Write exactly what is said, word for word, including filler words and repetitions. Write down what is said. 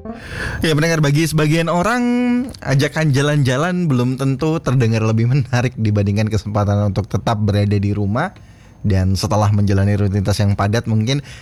Ya mendengar, bagi sebagian orang ajakan jalan-jalan belum tentu terdengar lebih menarik dibandingkan kesempatan untuk tetap berada di rumah. Dan setelah menjalani rutinitas yang padat, mungkin